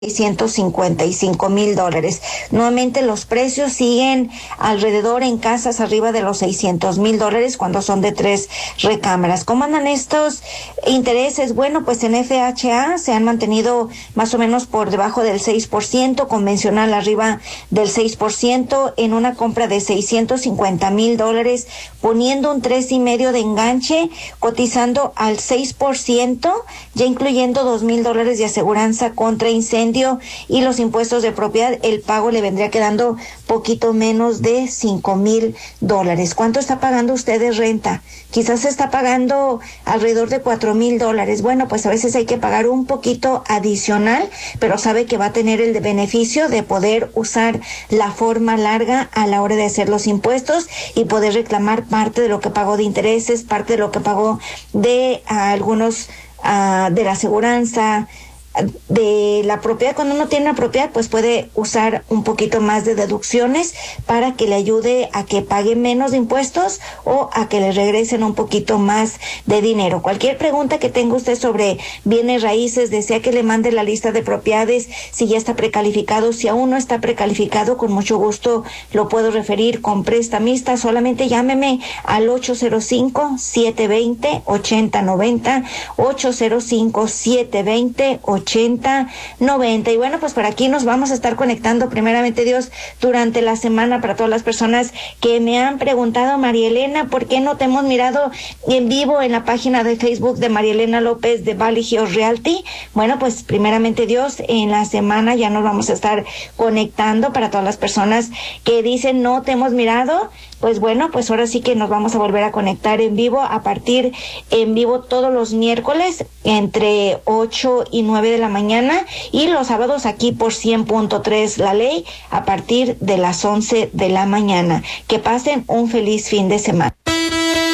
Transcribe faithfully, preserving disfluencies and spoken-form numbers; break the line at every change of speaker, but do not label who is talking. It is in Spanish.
seiscientos cincuenta y cinco mil dólares. Nuevamente los precios siguen alrededor en casas arriba de los seiscientos mil dólares cuando son de tres recámaras. ¿Cómo andan estos intereses? Bueno, pues en F H A se han mantenido más o menos por debajo del seis por ciento, convencional arriba del seis por ciento, en una compra de seiscientos cincuenta mil dólares, poniendo un tres y medio de enganche, cotizando al seis por ciento, ya incluyendo dos mil dólares de aseguranza contra incendio y los impuestos de propiedad. El pago le vendría quedando poquito menos de cinco mil dólares. ¿Cuánto está pagando usted de renta? Quizás está pagando alrededor de cuatro mil dólares. Bueno, pues a veces hay que pagar un poquito adicional, pero sabe que va a tener el beneficio de poder usar la forma larga a la hora de hacer los impuestos y poder reclamar parte de lo que pagó de intereses, parte de lo que pagó de uh, algunos uh, de la aseguranza, de la propiedad. Cuando uno tiene una propiedad, pues puede usar un poquito más de deducciones para que le ayude a que pague menos de impuestos o a que le regresen un poquito más de dinero. Cualquier pregunta que tenga usted sobre bienes raíces, desea que le mande la lista de propiedades, si ya está precalificado, si aún no está precalificado, con mucho gusto lo puedo referir con prestamista. Solamente llámeme al ocho cero cinco, siete dos cero, ocho cero nueve cero, ocho cero cinco, siete dos cero, ochenta noventa. Y bueno, pues por aquí nos vamos a estar conectando, primeramente Dios, durante la semana. Para todas las personas que me han preguntado, María Elena, ¿por qué no te hemos mirado en vivo en la página de Facebook de María Elena López de Valley Hills Realty? Bueno, pues primeramente Dios, en la semana ya nos vamos a estar conectando. Para todas las personas que dicen no te hemos mirado, pues bueno, pues ahora sí que nos vamos a volver a conectar en vivo, a partir en vivo todos los miércoles entre ocho y nueve de la mañana, y los sábados aquí por cien punto tres La Ley a partir de las once de la mañana. Que pasen un feliz fin de semana.